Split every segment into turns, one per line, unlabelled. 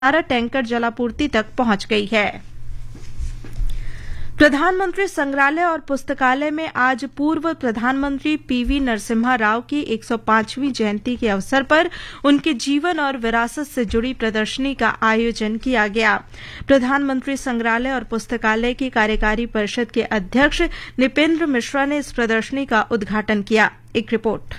Tanker जलापूर्ति तक पहुंच गई है। प्रधानमंत्री संग्रहालय और पुस्तकालय में आज पूर्व प्रधानमंत्री पीवी नरसिम्हा राव की 105वीं जयंती के अवसर पर उनके जीवन और विरासत से जुड़ी प्रदर्शनी का आयोजन किया गया। प्रधानमंत्री संग्रहालय और पुस्तकालय की कार्यकारी परिषद के अध्यक्ष निपेंद्र मिश्रा ने इस प्रदर्शनी का उद्घाटन किया। एक रिपोर्ट।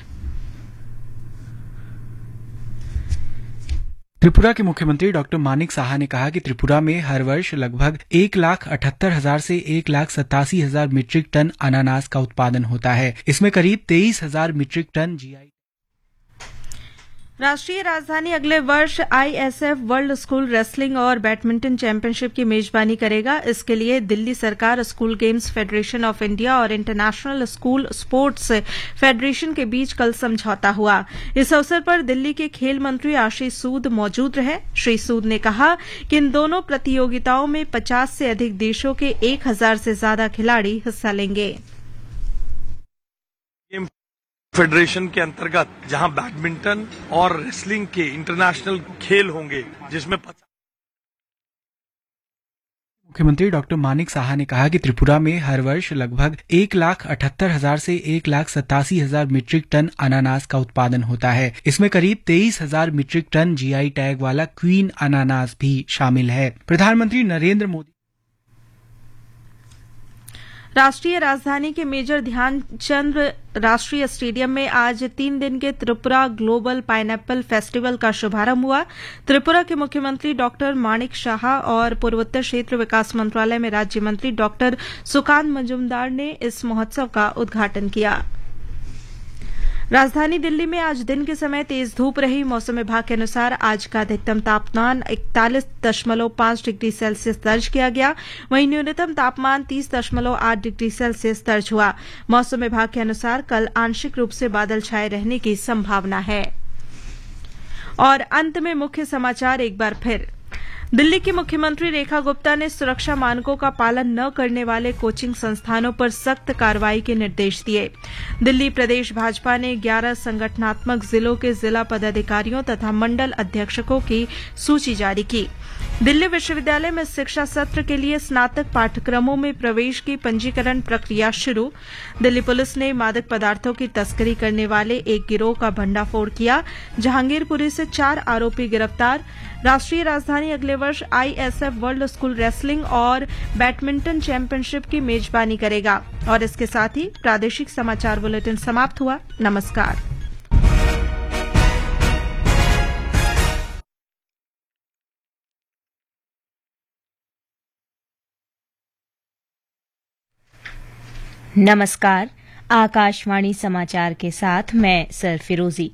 त्रिपुरा के मुख्यमंत्री डॉक्टर मानिक साहा ने कहा कि त्रिपुरा में हर वर्ष लगभग 1,78,000 से 1,87,000 मीट्रिक टन अनानास का उत्पादन होता है। इसमें करीब 23,000 मीट्रिक टन जीआई।
राष्ट्रीय राजधानी अगले वर्ष आईएसएफ वर्ल्ड स्कूल रेसलिंग और बैडमिंटन चैंपियनशिप की मेजबानी करेगा। इसके लिए दिल्ली सरकार, school games federation of India और इंटरनेशनल स्कूल स्पोर्ट्स फेडरेशन के बीच कल समझौता हुआ। इस अवसर पर दिल्ली के खेल मंत्री आशीष सूद मौजूद रहे। श्री सूद ने कहा कि इन दोनों प्रतियोगिताओं में 50 से अधिक देशों के 1,000 से ज्यादा खिलाड़ी हिस्सा लेंगे।
फेडरेशन के अंतर्गत जहां बैडमिंटन और रेसलिंग के इंटरनेशनल खेल होंगे, जिसमें
मुख्यमंत्री डॉक्टर मानिक साहा ने कहा कि त्रिपुरा में हर वर्ष लगभग 1,78,000 से 1,87,000 मीट्रिक टन अनानास का उत्पादन होता है। इसमें करीब 23,000 मीट्रिक टन जीआई टैग वाला क्वीन अनानास भी शामिल है। प्रधानमंत्री नरेंद्र मोदी
राष्ट्रीय राजधानी के मेजर ध्यानचंद राष्ट्रीय स्टेडियम में आज 3 दिन के त्रिपुरा ग्लोबल पाइनएप्पल फेस्टिवल का शुभारंभ हुआ। त्रिपुरा के मुख्यमंत्री डॉक्टर माणिक साहा और पूर्वोत्तर क्षेत्र विकास मंत्रालय में राज्य मंत्री डॉक्टर सुकांत मजुमदार ने इस महोत्सव का उद्घाटन किया। राजधानी दिल्ली में आज दिन के समय तेज धूप रही। मौसम विभाग के अनुसार आज का अधिकतम तापमान 41.5 डिग्री सेल्सियस दर्ज किया गया, वहीं न्यूनतम तापमान 30.8 डिग्री सेल्सियस दर्ज हुआ। मौसम विभाग के अनुसार कल आंशिक रूप से बादल छाए रहने की संभावना है। और अंत में मुख्य समाचार एक बार फिर। दिल्ली की मुख्यमंत्री रेखा गुप्ता ने सुरक्षा मानकों का पालन न करने वाले कोचिंग संस्थानों पर सख्त कार्रवाई के निर्देश दिए। दिल्ली प्रदेश भाजपा ने 11 संगठनात्मक जिलों के जिला पदाधिकारियों तथा मंडल अध्यक्षकों की सूची जारी की। दिल्ली विश्वविद्यालय में शिक्षा सत्र के लिए स्नातक पाठ्यक्रमों में प्रवेश की पंजीकरण प्रक्रिया शुरू। दिल्ली पुलिस ने मादक पदार्थों की तस्करी करने वाले एक गिरोह का भंडाफोड़ किया। जहांगीरपुरी से 4 आरोपी गिरफ्तार। राष्ट्रीय राजधानी अगले वर्ष आईएसएफ वर्ल्ड स्कूल रेसलिंग और बैडमिंटन चैंपियनशिप की मेजबानी करेगा। और इसके साथ ही प्रादेशिक समाचार बुलेटिन समाप्त हुआ। नमस्कार।
नमस्कार। आकाशवाणी समाचार के साथ मैं सरफिरोजी।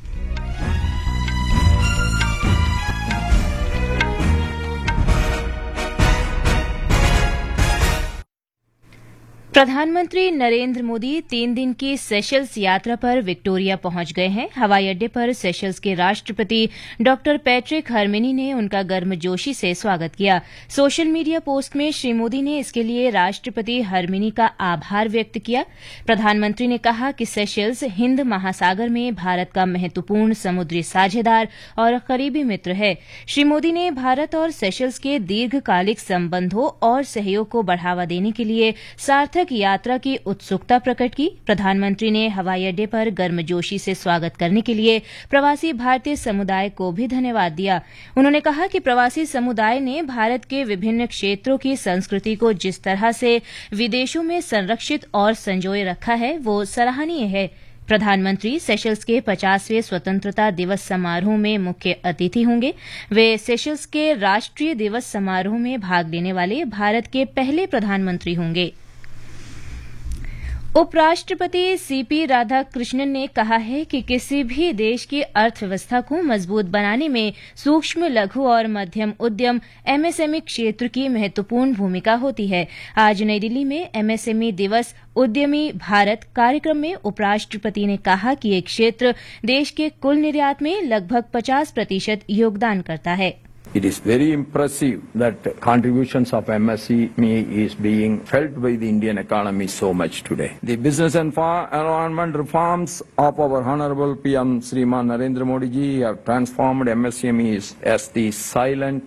प्रधानमंत्री नरेंद्र मोदी 3 दिन की सेशल्स यात्रा पर विक्टोरिया पहुंच गए हैं। हवाई अड्डे पर सेशल्स के राष्ट्रपति डॉक्टर पैट्रिक हरमिनी ने उनका गर्मजोशी से स्वागत किया। सोशल मीडिया पोस्ट में श्री मोदी ने इसके लिए राष्ट्रपति हरमिनी का आभार व्यक्त किया। प्रधानमंत्री ने कहा कि सेशल्स हिंद महासागर में भारत का महत्वपूर्ण समुद्री साझेदार और करीबी मित्र है। श्री मोदी ने भारत और सेशल्स के दीर्घकालिक संबंधों और सहयोग को बढ़ावा देने के लिए सार्थक यात्रा की उत्सुकता प्रकट की। प्रधानमंत्री ने हवाई अड्डे पर गर्मजोशी से स्वागत करने के लिए प्रवासी भारतीय समुदाय को भी धन्यवाद दिया। उन्होंने कहा कि प्रवासी समुदाय ने भारत के विभिन्न क्षेत्रों की संस्कृति को जिस तरह से विदेशों में संरक्षित और संजोए रखा है, वो सराहनीय है। प्रधानमंत्री सेशल्स के 50वें स्वतंत्रता दिवस समारोह में मुख्य अतिथि होंगे। वे सेशल्स के राष्ट्रीय दिवस समारोह में भाग लेने वाले भारत के पहले प्रधानमंत्री होंगे। उपराष्ट्रपति सीपी राधाकृष्णन ने कहा है कि किसी भी देश की अर्थव्यवस्था को मजबूत बनाने में सूक्ष्म, लघु और मध्यम उद्यम एमएसएमई क्षेत्र की महत्वपूर्ण भूमिका होती है। आज नई दिल्ली में एमएसएमई दिवस उद्यमी भारत कार्यक्रम में उपराष्ट्रपति ने कहा कि ये क्षेत्र देश के कुल निर्यात में लगभग 50% योगदान करता है।
It is very impressive that contributions of MSME is being felt by the Indian economy so much today. The business and environment reforms of our Honorable PM Shriman Narendra Modi ji have transformed MSMEs as the silent